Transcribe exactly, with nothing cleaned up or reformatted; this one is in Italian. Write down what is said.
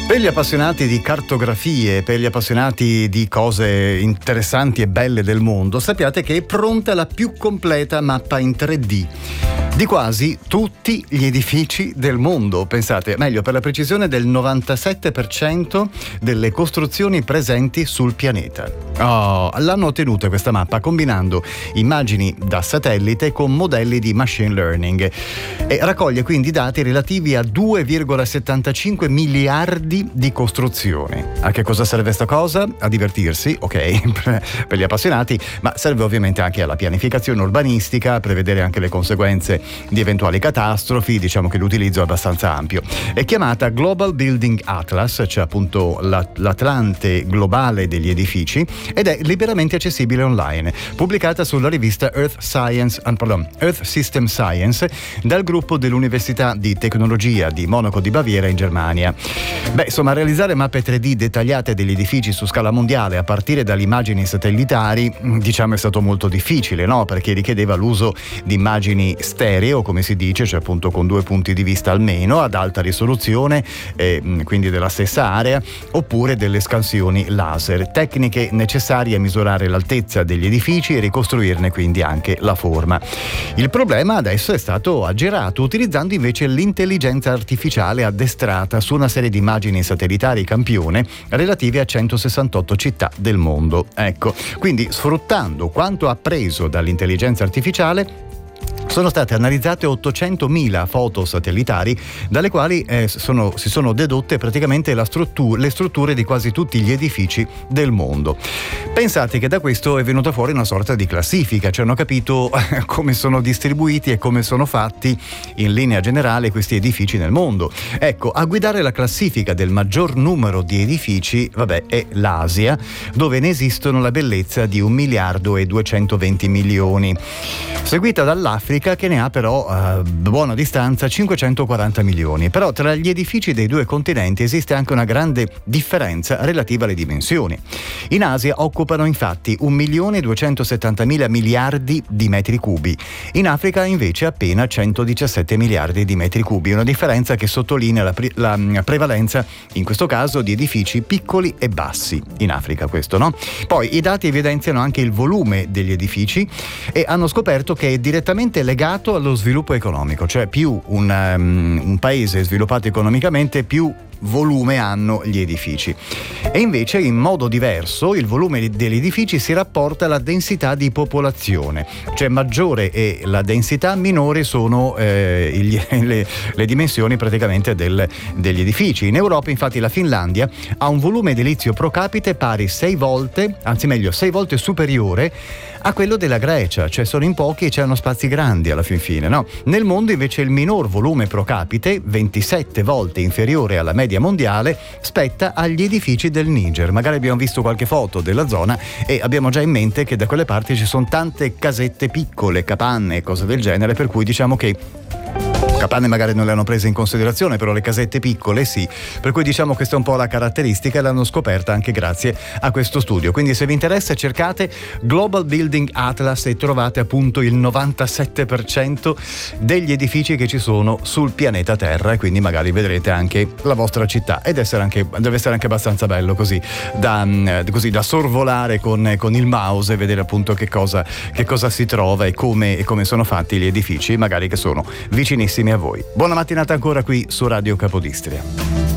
Per gli appassionati di cartografie, per gli appassionati di cose interessanti e belle del mondo, sappiate che è pronta la più completa mappa in tre D di quasi tutti gli edifici del mondo. Pensate, meglio, per la precisione del novantasette per cento delle costruzioni presenti sul pianeta. Oh, l'hanno ottenuta questa mappa combinando immagini da satellite con modelli di machine learning e raccoglie quindi dati relativi a due virgola settantacinque miliardi di costruzioni. A che cosa serve sta cosa? A divertirsi, ok, per gli appassionati, ma serve ovviamente anche alla pianificazione urbanistica, a prevedere anche le conseguenze di eventuali catastrofi. Diciamo che l'utilizzo è abbastanza ampio. È chiamata Global Building Atlas, cioè appunto l'Atlante globale degli edifici, ed è liberamente accessibile online, pubblicata sulla rivista Earth Science, pardon, Earth System Science dal gruppo dell'Università di Tecnologia di Monaco di Baviera in Germania. Beh, insomma, realizzare mappe tre D dettagliate degli edifici su scala mondiale a partire dalle immagini satellitari, diciamo, è stato molto difficile, no? Perché richiedeva l'uso di immagini stereo, come si dice, cioè appunto con due punti di vista almeno, ad alta risoluzione, eh, quindi della stessa area, oppure delle scansioni laser, tecniche necessarie a misurare l'altezza degli edifici e ricostruirne quindi anche la forma. Il problema adesso è stato aggirato utilizzando invece l'intelligenza artificiale addestrata su una serie di immagini satellitari campione relative a centosessantotto città del mondo. Ecco, quindi sfruttando quanto appreso dall'intelligenza artificiale, sono state analizzate ottocentomila foto satellitari, dalle quali eh, sono, si sono dedotte praticamente la struttura, le strutture di quasi tutti gli edifici del mondo. Pensate che da questo è venuta fuori una sorta di classifica, cioè hanno capito come sono distribuiti e come sono fatti in linea generale questi edifici nel mondo. Ecco, a guidare la classifica del maggior numero di edifici, vabbè, è l'Asia, dove ne esistono la bellezza di un miliardo e duecentoventi milioni, seguita dall'Africa, che ne ha però a buona distanza cinquecentoquaranta milioni. Però tra gli edifici dei due continenti esiste anche una grande differenza relativa alle dimensioni. In Asia occupano infatti un milione duecentosettantamila miliardi di metri cubi, in Africa invece appena centodiciassette miliardi di metri cubi, una differenza che sottolinea la, pre- la prevalenza in questo caso di edifici piccoli e bassi in Africa, questo, no? Poi i dati evidenziano anche il volume degli edifici e hanno scoperto che è direttamente legato allo sviluppo economico, cioè più un, um, un paese è sviluppato economicamente, più volume hanno gli edifici. E invece in modo diverso il volume degli edifici si rapporta alla densità di popolazione, cioè maggiore è la densità, minore sono eh, gli, le, le dimensioni praticamente del, degli edifici. In Europa infatti la Finlandia ha un volume edilizio pro capite pari sei volte, anzi meglio sei volte superiore a quello della Grecia, cioè sono in pochi e c'hanno spazi grandi alla fin fine, no? Nel mondo invece il minor volume pro capite, ventisette volte inferiore alla media mondiale, spetta agli edifici del Niger. Magari abbiamo visto qualche foto della zona e abbiamo già in mente che da quelle parti ci sono tante casette piccole, capanne e cose del genere, per cui diciamo che capanne magari non le hanno prese in considerazione, però le casette piccole sì, per cui diciamo questa è un po' la caratteristica e l'hanno scoperta anche grazie a questo studio. Quindi se vi interessa cercate Global Building Atlas e trovate appunto il novantasette per cento degli edifici che ci sono sul pianeta Terra, e quindi magari vedrete anche la vostra città, ed essere anche, deve essere anche abbastanza bello così da, così da sorvolare con, con il mouse e vedere appunto che cosa, che cosa si trova e come, e come sono fatti gli edifici, magari che sono vicinissimi a voi. Buona mattinata ancora qui su Radio Capodistria.